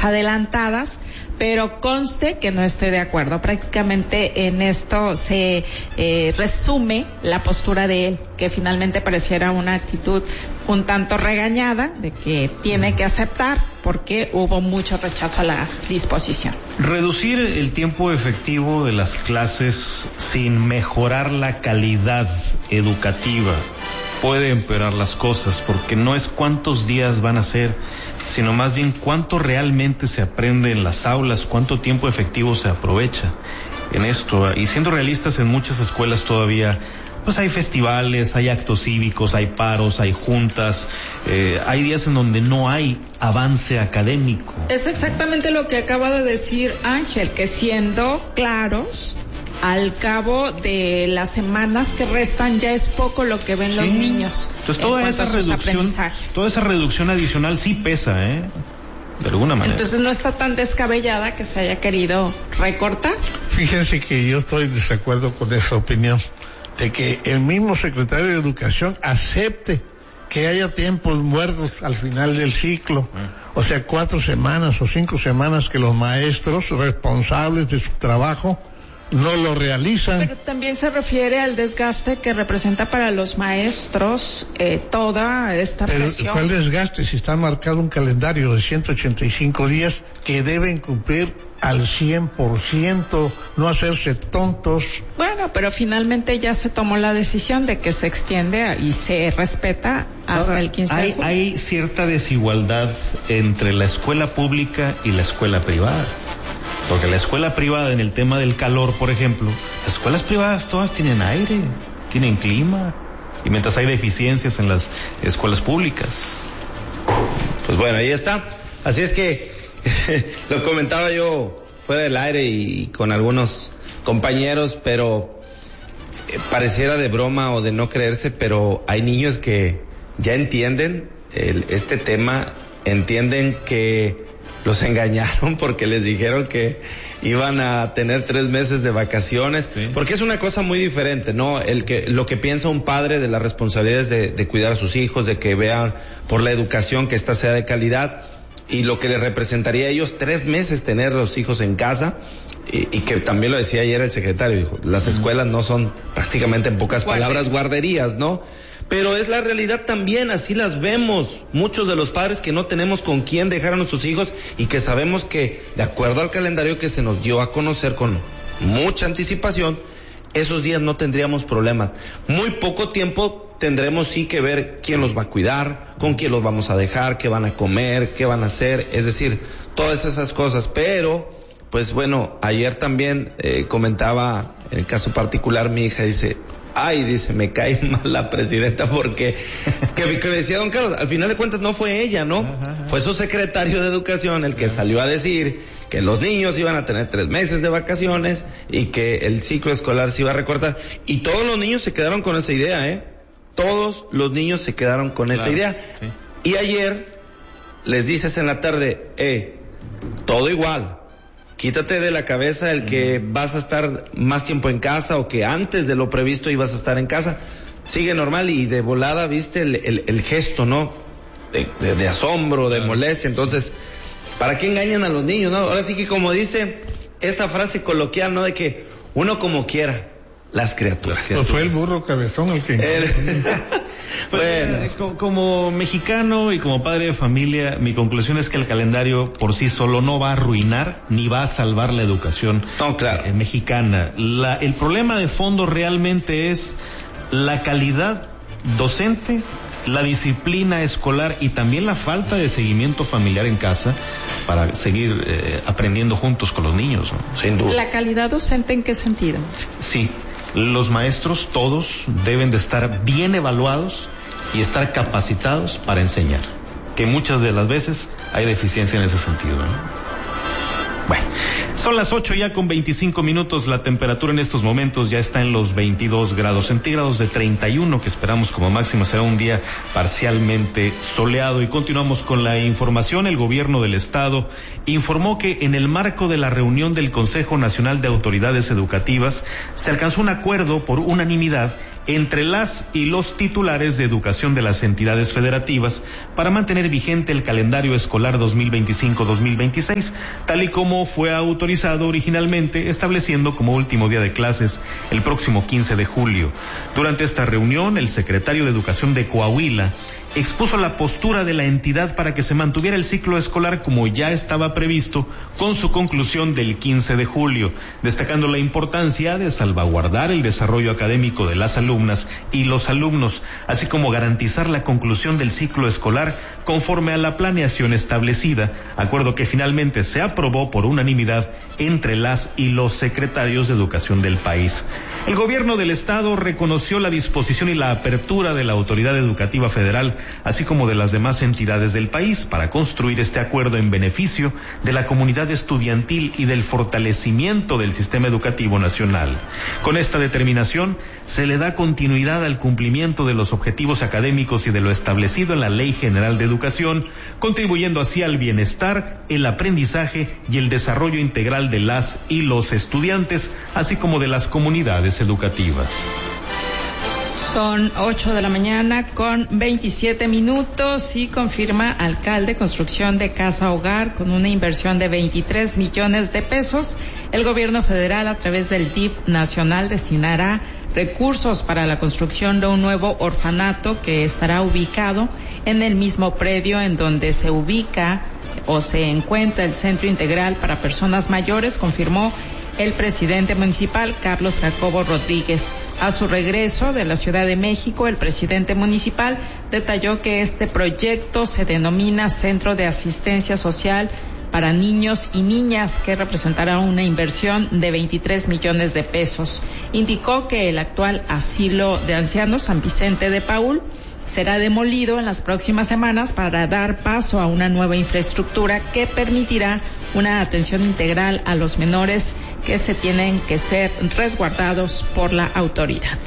adelantadas, pero conste que no estoy de acuerdo. Prácticamente en esto se resume la postura de él, que finalmente pareciera una actitud un tanto regañada, de que tiene que aceptar porque hubo mucho rechazo a la disposición. Reducir el tiempo efectivo de las clases sin mejorar la calidad educativa puede empeorar las cosas, porque no es cuántos días van a ser, sino más bien cuánto realmente se aprende en las aulas, cuánto tiempo efectivo se aprovecha en esto. Y siendo realistas, en muchas escuelas todavía pues hay festivales, hay actos cívicos, hay paros, hay juntas, hay días en donde no hay avance académico. Es exactamente lo que acaba de decir Ángel, que siendo claros, al cabo de las semanas que restan ya es poco lo que ven los niños. Entonces toda esa reducción adicional sí pesa, de alguna manera. Entonces no está tan descabellada que se haya querido recortar. Fíjense que yo estoy en desacuerdo con esa opinión, de que el mismo secretario de Educación acepte que haya tiempos muertos al final del ciclo, o sea, 4 semanas o 5 semanas que los maestros responsables de su trabajo no lo realizan. Pero también se refiere al desgaste que representa para los maestros toda esta presión. ¿Cuál desgaste? Si está marcado un calendario de 185 días que deben cumplir al 100%, no hacerse tontos. Bueno, pero finalmente ya se tomó la decisión de que se extiende y se respeta hasta el 15 de julio. Hay cierta desigualdad entre la escuela pública y la escuela privada. Porque la escuela privada, en el tema del calor, por ejemplo, las escuelas privadas todas tienen aire, tienen clima, y mientras hay deficiencias en las escuelas públicas. Pues bueno, ahí está. Así es que lo comentaba yo fuera del aire y con algunos compañeros, pero pareciera de broma o de no creerse, pero hay niños que ya entienden este tema, entienden que los engañaron porque les dijeron que iban a tener 3 meses de vacaciones, sí. Porque es una cosa muy diferente, ¿no? Lo que piensa un padre de las responsabilidades de cuidar a sus hijos, de que vean por la educación que ésta sea de calidad, y lo que les representaría a ellos 3 meses tener los hijos en casa, y que también lo decía ayer el secretario, dijo, las escuelas no son prácticamente, en pocas palabras, guarderías, ¿no? Pero es la realidad también, así las vemos. Muchos de los padres que no tenemos con quién dejar a nuestros hijos y que sabemos que, de acuerdo al calendario que se nos dio a conocer con mucha anticipación, esos días no tendríamos problemas. Muy poco tiempo tendremos sí que ver quién los va a cuidar, con quién los vamos a dejar, qué van a comer, qué van a hacer, es decir, todas esas cosas. Pero, pues bueno, ayer también comentaba, en el caso particular, mi hija dice, me cae mal la presidenta porque, que decía don Carlos, al final de cuentas no fue ella, ¿no? Fue su secretario de Educación el que salió a decir que los niños iban a tener 3 meses de vacaciones y que el ciclo escolar se iba a recortar. Y todos los niños se quedaron con esa idea, Todos los niños se quedaron con esa idea. Sí. Y ayer les dices en la tarde, todo igual. Quítate de la cabeza el que vas a estar más tiempo en casa o que antes de lo previsto ibas a estar en casa. Sigue normal, y de volada viste el gesto, ¿no? De asombro, de molestia. Entonces, ¿para qué engañan a los niños, no? Ahora sí que, como dice esa frase coloquial, ¿no? De que uno como quiera, las criaturas. Pues fue el burro cabezón el que... Bueno, como mexicano y como padre de familia, mi conclusión es que el calendario por sí solo no va a arruinar ni va a salvar la educación mexicana. El problema de fondo realmente es la calidad docente, la disciplina escolar y también la falta de seguimiento familiar en casa para seguir aprendiendo juntos con los niños, ¿no? Sin duda. ¿La calidad docente en qué sentido? Sí. Los maestros todos deben de estar bien evaluados y estar capacitados para enseñar, que muchas de las veces hay deficiencia en ese sentido, ¿no? Bueno, son las 8:25, la temperatura en estos momentos ya está en los 22 grados centígrados, de 31 que esperamos como máxima. Será un día parcialmente soleado. Y continuamos con la información. El gobierno del estado informó que en el marco de la reunión del Consejo Nacional de Autoridades Educativas se alcanzó un acuerdo por unanimidad entre las y los titulares de educación de las entidades federativas para mantener vigente el calendario escolar 2025-2026, tal y como fue autorizado originalmente, estableciendo como último día de clases el próximo 15 de julio. Durante esta reunión, el secretario de Educación de Coahuila expuso la postura de la entidad para que se mantuviera el ciclo escolar como ya estaba previsto, con su conclusión del 15 de julio, destacando la importancia de salvaguardar el desarrollo académico de las alumnas y los alumnos, así como garantizar la conclusión del ciclo escolar conforme a la planeación establecida, acuerdo que finalmente se aprobó por unanimidad entre las y los secretarios de educación del país. El gobierno del estado reconoció la disposición y la apertura de la Autoridad Educativa Federal, así como de las demás entidades del país, para construir este acuerdo en beneficio de la comunidad estudiantil y del fortalecimiento del sistema educativo nacional. Con esta determinación, se le da continuidad al cumplimiento de los objetivos académicos y de lo establecido en la Ley General de Educación, contribuyendo así al bienestar, el aprendizaje y el desarrollo integral de las y los estudiantes, así como de las comunidades educativas. Son 8 de la mañana con 27 minutos y confirma alcalde construcción de casa hogar con una inversión de 23 millones de pesos. El gobierno federal, a través del DIF nacional, destinará recursos para la construcción de un nuevo orfanato que estará ubicado en el mismo predio en donde se ubica o se encuentra el Centro Integral para Personas Mayores, confirmó el presidente municipal, Carlos Jacobo Rodríguez. A su regreso de la Ciudad de México, el presidente municipal detalló que este proyecto se denomina Centro de Asistencia Social para Niños y Niñas, que representará una inversión de 23 millones de pesos. Indicó que el actual asilo de ancianos San Vicente de Paúl será demolido en las próximas semanas para dar paso a una nueva infraestructura que permitirá una atención integral a los menores que se tienen que ser resguardados por la autoridad.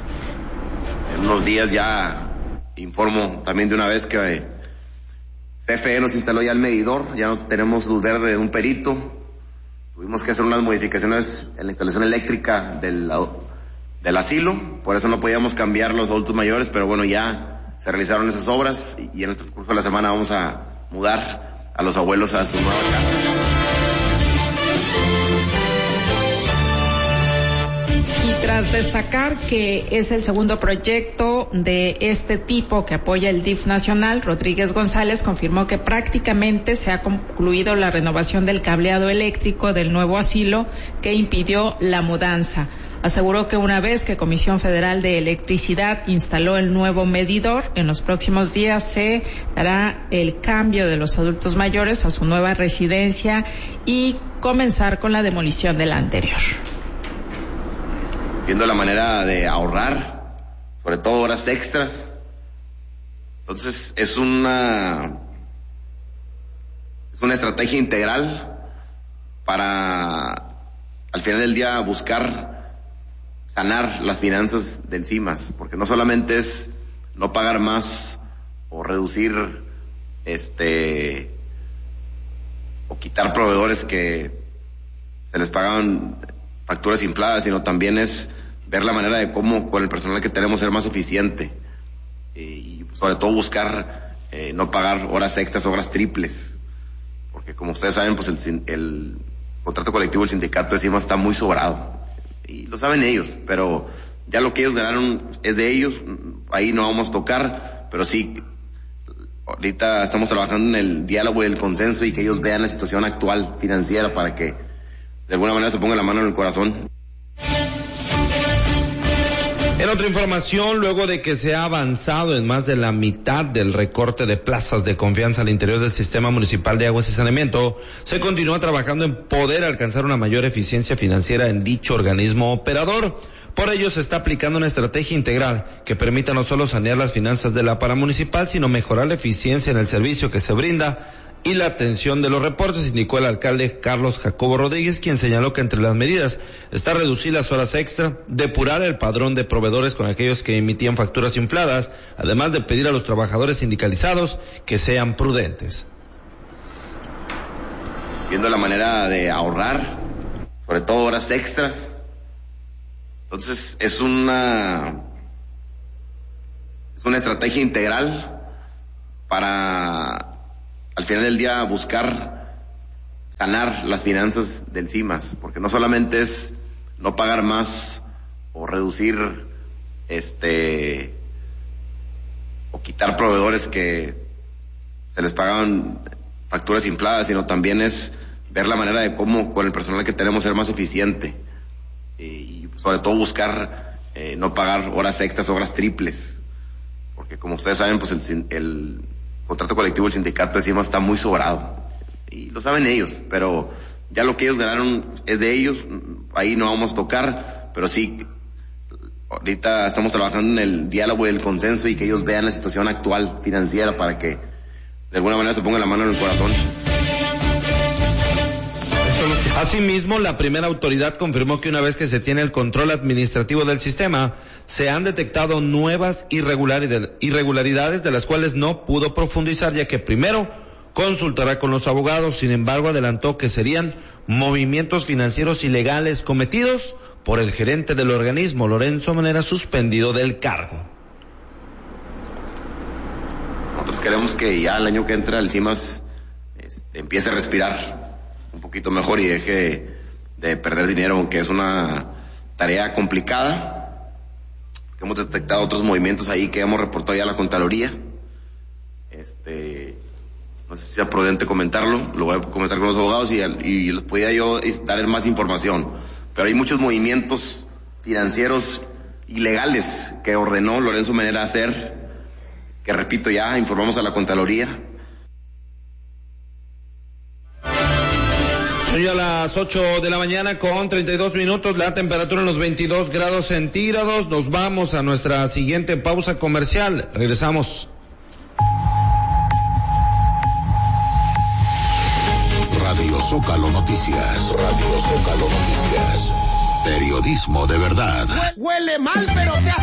En unos días ya informo también de una vez que CFE nos instaló ya el medidor, ya no tenemos luz verde de un perito, tuvimos que hacer unas modificaciones en la instalación eléctrica del asilo, por eso no podíamos cambiar los adultos mayores, pero bueno, ya se realizaron esas obras y en el transcurso de la semana vamos a mudar a los abuelos a su nueva casa. Tras destacar que es el segundo proyecto de este tipo que apoya el DIF nacional, Rodríguez González confirmó que prácticamente se ha concluido la renovación del cableado eléctrico del nuevo asilo que impidió la mudanza. Aseguró que una vez que Comisión Federal de Electricidad instaló el nuevo medidor, en los próximos días se dará el cambio de los adultos mayores a su nueva residencia y comenzar con la demolición de la anterior. Viendo la manera de ahorrar, sobre todo horas extras. Entonces es una estrategia integral para al final del día buscar sanar las finanzas del CIMAS, porque no solamente es no pagar más o reducir o quitar proveedores que se les pagaban facturas infladas, sino también es ver la manera de cómo con el personal que tenemos ser más eficiente y sobre todo buscar no pagar horas extras, horas triples, porque como ustedes saben, pues el contrato colectivo del sindicato de CIMAS está muy sobrado y lo saben ellos, pero ya lo que ellos ganaron es de ellos, ahí no vamos a tocar, pero sí ahorita estamos trabajando en el diálogo y el consenso y que ellos vean la situación actual financiera para que de alguna manera se ponga la mano en el corazón. En otra información, luego de que se ha avanzado en más de la mitad del recorte de plazas de confianza al interior del Sistema Municipal de Aguas y Saneamiento, se continúa trabajando en poder alcanzar una mayor eficiencia financiera en dicho organismo operador. Por ello se está aplicando una estrategia integral que permita no solo sanear las finanzas de la paramunicipal, sino mejorar la eficiencia en el servicio que se brinda y la atención de los reportes, indicó el alcalde Carlos Jacobo Rodríguez, quien señaló que entre las medidas está reducir las horas extra, depurar el padrón de proveedores con aquellos que emitían facturas infladas, además de pedir a los trabajadores sindicalizados que sean prudentes. Viendo la manera de ahorrar, sobre todo horas extras, entonces es una una estrategia integral para, al final del día, buscar sanar las finanzas del CIMAS, porque no solamente es no pagar más o reducir o quitar proveedores que se les pagaban facturas infladas, sino también es ver la manera de cómo con el personal que tenemos ser más eficiente y sobre todo buscar no pagar horas extras, horas triples, porque como ustedes saben, pues el contrato colectivo del sindicato de CIMAS está muy sobrado y lo saben ellos, pero ya lo que ellos ganaron es de ellos, ahí no vamos a tocar, pero sí, ahorita estamos trabajando en el diálogo y el consenso y que ellos vean la situación actual financiera para que de alguna manera se pongan la mano en el corazón. Asimismo, la primera autoridad confirmó que una vez que se tiene el control administrativo del sistema, se han detectado nuevas irregularidades de las cuales no pudo profundizar, ya que primero consultará con los abogados. Sin embargo, adelantó que serían movimientos financieros ilegales cometidos por el gerente del organismo, Lorenzo Manera, suspendido del cargo. Nosotros queremos que ya el año que entra el CIMAS empiece a respirar un poquito mejor y deje de perder dinero, aunque es una tarea complicada. Hemos detectado otros movimientos ahí que hemos reportado ya a la Contraloría. No sé si sea prudente comentarlo, lo voy a comentar con los abogados y les podía yo dar más información. Pero hay muchos movimientos financieros ilegales que ordenó Lorenzo Manera hacer, que repito, ya informamos a la Contraloría. Hoy a las 8 de la mañana con 32 minutos, la temperatura en los 22 grados centígrados. Nos vamos a nuestra siguiente pausa comercial. Regresamos. Radio Zócalo Noticias. Radio Zócalo Noticias. Periodismo de verdad. Huele mal, pero te hace